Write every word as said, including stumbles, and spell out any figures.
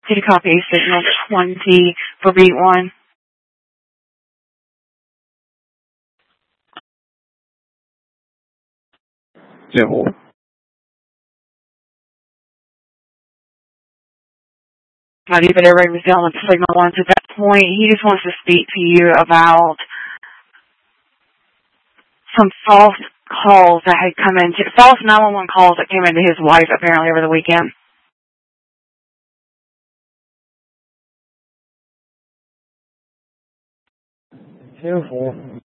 Did you copy signal twenty for beat one? Zero. Not even everybody was down with signal one. At that point, he just wants to speak to you about some false calls that had come into, false nine one one calls that came into his life apparently over the weekend. Zero four.